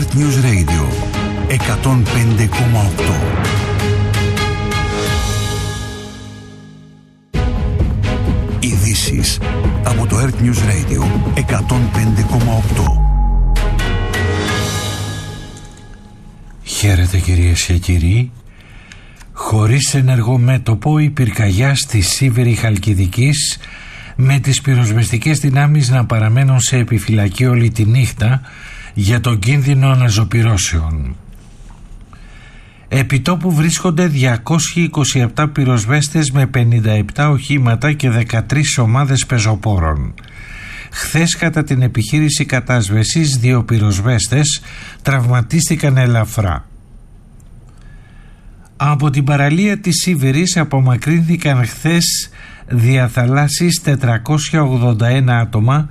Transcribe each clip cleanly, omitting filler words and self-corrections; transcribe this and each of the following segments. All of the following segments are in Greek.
Earth News Radio 105,8. Ειδήσεις από το Earth News Radio 105,8. Χαίρετε κυρίες και κύριοι. Χωρίς ενεργό μέτωπο η πυρκαγιά στη Σίβηρη Χαλκιδικής, με τις πυροσβεστικές δυνάμεις να παραμένουν σε επιφυλακή όλη τη νύχτα για τον κίνδυνο αναζωπυρώσεων. Επιτόπου βρίσκονται 227 πυροσβέστες με 57 οχήματα και 13 ομάδες πεζοπόρων. Χθες κατά την επιχείρηση κατάσβεσης 2 πυροσβέστες τραυματίστηκαν ελαφρά. Από την παραλία της Σίβηρης απομακρύνθηκαν χθες διαθαλάσσης 481 άτομα,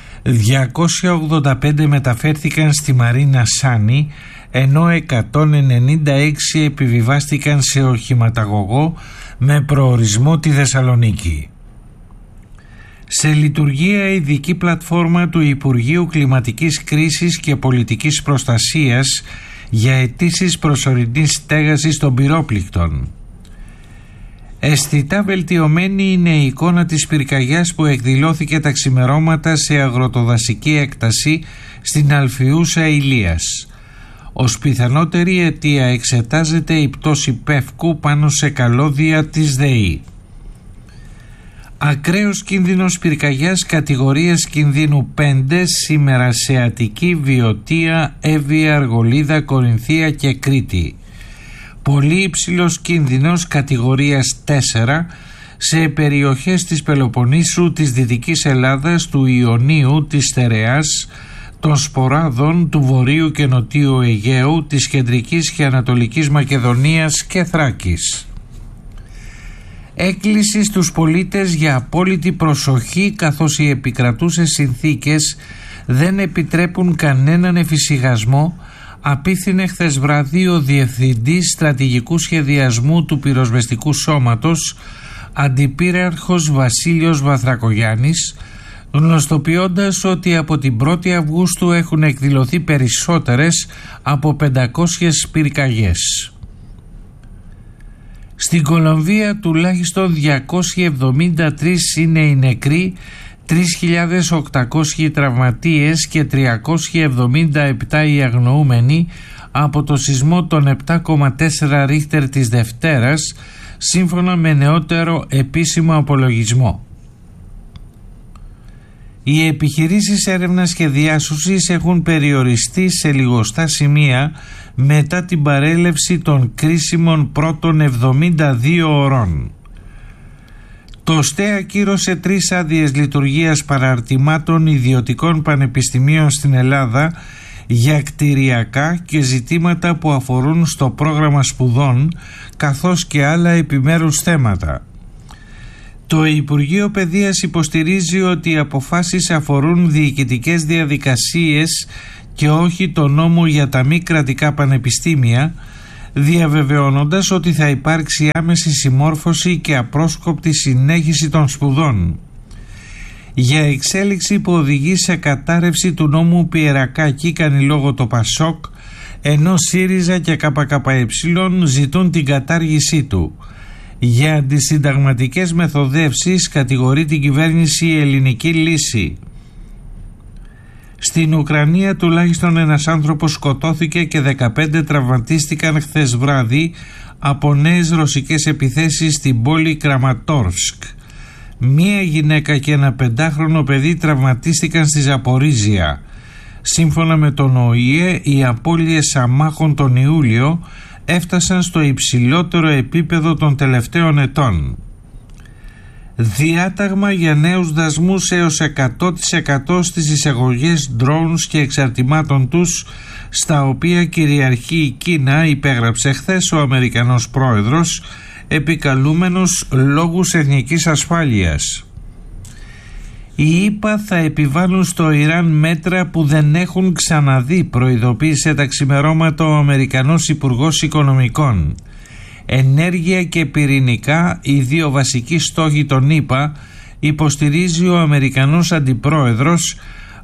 285 μεταφέρθηκαν στη Μαρίνα Σάνι, ενώ 196 επιβιβάστηκαν σε οχηματαγωγό με προορισμό τη Θεσσαλονίκη. Σε λειτουργία ειδική πλατφόρμα του Υπουργείου Κλιματικής Κρίσης και Πολιτικής Προστασίας για αιτήσεις προσωρινής στέγασης των πυρόπληκτων. Αισθητά βελτιωμένη είναι η εικόνα της πυρκαγιάς που εκδηλώθηκε τα ξημερώματα σε αγροτοδασική έκταση στην Αλφιούσα Ηλίας. Ως πιθανότερη αιτία εξετάζεται η πτώση πεύκου πάνω σε καλώδια της ΔΕΗ. Ακραίος κίνδυνος πυρκαγιάς κατηγορίας κινδύνου 5 σήμερα σε Αττική, Βιωτία, Εύβοια, Αργολίδα, Κορινθία και Κρήτη. Πολύ υψηλός κίνδυνος κατηγορίας 4 σε περιοχές της Πελοποννήσου, της Δυτικής Ελλάδας, του Ιωνίου, της Στερεάς, των Σποράδων, του Βορείου και Νοτίου Αιγαίου, της Κεντρικής και Ανατολικής Μακεδονίας και Θράκης. Έκκληση στους πολίτες για απόλυτη προσοχή, καθώς οι επικρατούσες συνθήκες δεν επιτρέπουν κανέναν εφησυχασμό, απίθυνε χθες βράδυ ο Διευθυντής Στρατηγικού Σχεδιασμού του Πυροσβεστικού Σώματος, Αντιπύραρχος Βασίλειος Βαθρακογιάννης, γνωστοποιώντας ότι από την 1η Αυγούστου έχουν εκδηλωθεί περισσότερες από 500 πυρκαγιές. Στην Κολομβία τουλάχιστον 273 είναι οι νεκροί, 3.800 τραυματίες και 377 οι αγνοούμενοι από το σεισμό των 7,4 ρίχτερ της Δευτέρας, σύμφωνα με νεότερο επίσημο απολογισμό. Οι επιχειρήσεις έρευνας και διάσωσης έχουν περιοριστεί σε λιγοστά σημεία μετά την παρέλευση των κρίσιμων πρώτων 72 ωρών. Το ΣΤΕ ακύρωσε 3 άδειες λειτουργίας παραρτημάτων ιδιωτικών πανεπιστημίων στην Ελλάδα για κτηριακά και ζητήματα που αφορούν στο πρόγραμμα σπουδών, καθώς και άλλα επιμέρους θέματα. Το Υπουργείο Παιδείας υποστηρίζει ότι οι αποφάσεις αφορούν διοικητικές διαδικασίες και όχι το νόμο για τα μη κρατικά πανεπιστήμια, διαβεβαιώνοντας ότι θα υπάρξει άμεση συμμόρφωση και απρόσκοπτη συνέχιση των σπουδών. Για εξέλιξη που οδηγεί σε κατάρρευση του νόμου Πιερακάκη κάνει λόγο το ΠΑΣΟΚ, ενώ ΣΥΡΙΖΑ και ΚΚΕ ζητούν την κατάργησή του. Για αντισυνταγματικές μεθοδεύσεις κατηγορεί την κυβέρνηση η Ελληνική Λύση. Στην Ουκρανία τουλάχιστον ένας άνθρωπος σκοτώθηκε και 15 τραυματίστηκαν χθες βράδυ από νέες ρωσικές επιθέσεις στην πόλη Κραματόρσκ. Μία γυναίκα και ένα 5χρονο παιδί τραυματίστηκαν στη Ζαπορίζια. Σύμφωνα με τον ΟΗΕ, οι απώλειες αμάχων τον Ιούλιο έφτασαν στο υψηλότερο επίπεδο των τελευταίων ετών. Διάταγμα για νέους δασμούς έως 100% στις εισαγωγές drones και εξαρτημάτων τους, στα οποία κυριαρχεί η Κίνα, υπέγραψε χθες ο Αμερικανός πρόεδρος, επικαλούμενος λόγους εθνικής ασφάλειας. Οι ΗΠΑ θα επιβάλλουν στο Ιράν μέτρα που δεν έχουν ξαναδεί, προειδοποίησε τα ξημερώματα ο Αμερικανός Υπουργός Οικονομικών. Ενέργεια και πυρηνικά, οι 2 βασικοί στόχοι των ΗΠΑ, υποστηρίζει ο Αμερικανός Αντιπρόεδρος,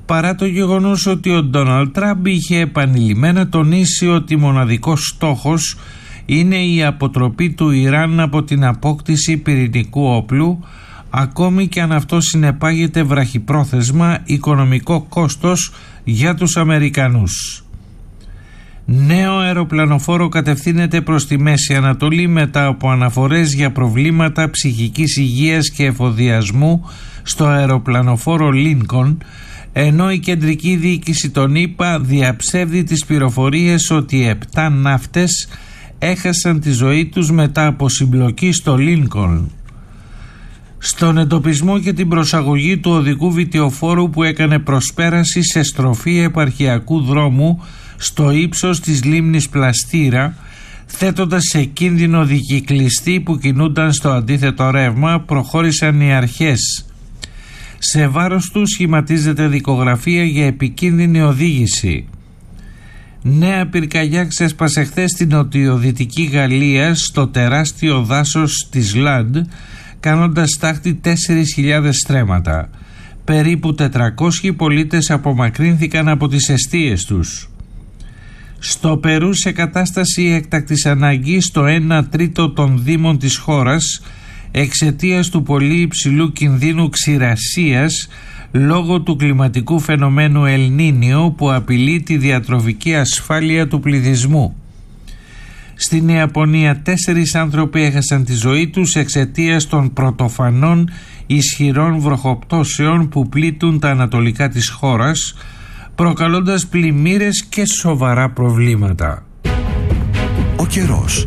παρά το γεγονός ότι ο Ντόναλντ Τραμπ είχε επανειλημμένα τονίσει ότι μοναδικός στόχος είναι η αποτροπή του Ιράν από την απόκτηση πυρηνικού όπλου, ακόμη και αν αυτό συνεπάγεται βραχυπρόθεσμα οικονομικό κόστος για τους Αμερικανούς. Νέο αεροπλανοφόρο κατευθύνεται προς τη Μέση Ανατολή μετά από αναφορές για προβλήματα ψυχικής υγείας και εφοδιασμού στο αεροπλανοφόρο Λίνκον, ενώ η κεντρική διοίκηση των ΗΠΑ διαψεύδει τις πληροφορίες ότι 7 ναύτες έχασαν τη ζωή τους μετά από συμπλοκή στο Λίνκον. Στον εντοπισμό και την προσαγωγή του οδικού βιτιοφόρου που έκανε προσπέραση σε στροφή επαρχιακού δρόμου στο ύψος της λίμνης Πλαστήρα, θέτοντας σε κίνδυνο δικυκλιστή που κινούνταν στο αντίθετο ρεύμα, προχώρησαν οι αρχές. Σε βάρος του σχηματίζεται δικογραφία για επικίνδυνη οδήγηση. Νέα πυρκαγιά ξέσπασε χθες στην νοτιοδυτική Γαλλία στο τεράστιο δάσος της Λαντ, κάνοντας τάχτη 4.000 στρέμματα. Περίπου 400 πολίτες απομακρύνθηκαν από τις εστίες τους. Στο Περού, σε κατάσταση έκτακτης ανάγκης στο 1/3 των δήμων της χώρας, εξαιτίας του πολύ υψηλού κινδύνου ξηρασίας λόγω του κλιματικού φαινομένου Ελ Νίνιο που απειλεί τη διατροφική ασφάλεια του πληθυσμού. Στην Ιαπωνία 4 άνθρωποι έχασαν τη ζωή τους εξαιτίας των πρωτοφανών ισχυρών βροχοπτώσεων που πλήττουν τα ανατολικά της χώρας, προκαλώντας πλημμύρες και σοβαρά προβλήματα. Ο καιρός.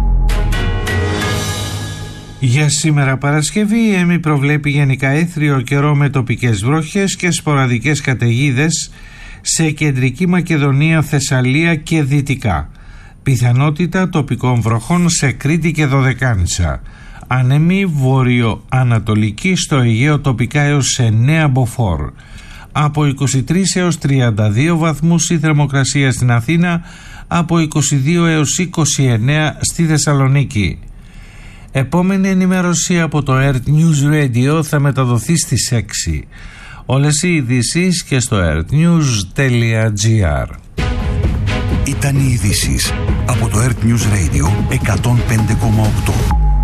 Για σήμερα Παρασκευή η ΕΜΗ προβλέπει γενικά έθριο καιρό με τοπικές βροχές και σποραδικές καταιγίδες σε κεντρική Μακεδονία, Θεσσαλία και δυτικά. Πιθανότητα τοπικών βροχών σε Κρήτη και Δωδεκάνησα. Άνεμη βορειοανατολική στο Αιγαίο τοπικά έως 9 μποφόρ. Από 23 έως 32 βαθμούς η θερμοκρασία στην Αθήνα, από 22 έως 29 στη Θεσσαλονίκη. Επόμενη ενημέρωση από το Earth News Radio θα μεταδοθεί στις 6. Όλες οι ειδήσεις και στο earthnews.gr. Ήταν οι ειδήσεις από το Earth News Radio 105,8.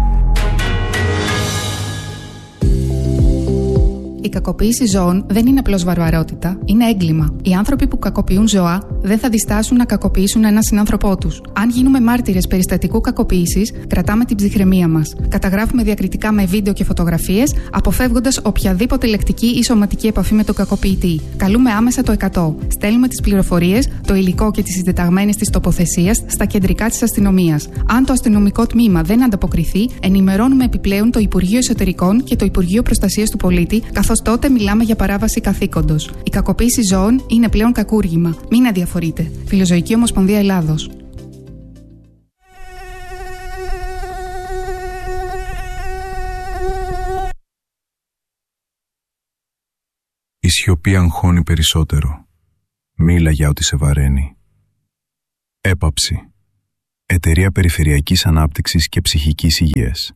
Η κακοποίηση ζώων δεν είναι απλώς βαρβαρότητα, είναι έγκλημα. Οι άνθρωποι που κακοποιούν ζώα δεν θα διστάσουν να κακοποιήσουν έναν συνάνθρωπό τους. Αν γίνουμε μάρτυρες περιστατικού κακοποίησης, κρατάμε την ψυχραιμία μας. Καταγράφουμε διακριτικά με βίντεο και φωτογραφίες, αποφεύγοντας οποιαδήποτε λεκτική ή σωματική επαφή με τον κακοποιητή. Καλούμε άμεσα το 100. Στέλνουμε τις πληροφορίες, το υλικό και τις συντεταγμένες της τοποθεσίας στα κεντρικά της αστυνομίας. Αν το αστυνομικό τμήμα δεν ανταποκριθεί, ενημερώνουμε επιπλέον το Υπουργείο Εσωτερικών και το Υπουργείο Προστασίας του Πολίτη, καθώς τότε μιλάμε για παράβαση καθήκοντος. Η κακοποίηση ζώων είναι πλέον κακούργημα. Μην αδιαφορείτε. Φιλοζωική Ομοσπονδία Ελλάδος. Η σιωπή αγχώνει περισσότερο. Μίλα για ό,τι σε βαραίνει. Έπαψη. Εταιρεία Περιφερειακής Ανάπτυξης και Ψυχικής Υγείας.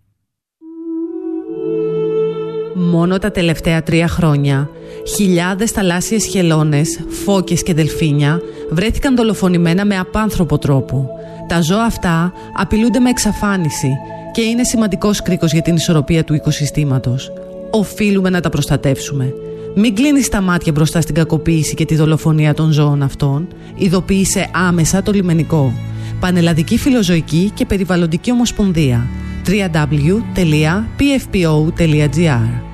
Μόνο τα τελευταία 3 χρόνια, χιλιάδες θαλάσσιες χελώνες, φώκες και δελφίνια βρέθηκαν δολοφονημένα με απάνθρωπο τρόπο. Τα ζώα αυτά απειλούνται με εξαφάνιση και είναι σημαντικός κρίκος για την ισορροπία του οικοσυστήματος. Οφείλουμε να τα προστατεύσουμε. Μην κλείνεις τα μάτια μπροστά στην κακοποίηση και τη δολοφονία των ζώων αυτών. Ειδοποίησε άμεσα το λιμενικό. Πανελλαδική Φιλοζωική και Περιβαλλοντική Ομοσπονδία. www.pfpo.gr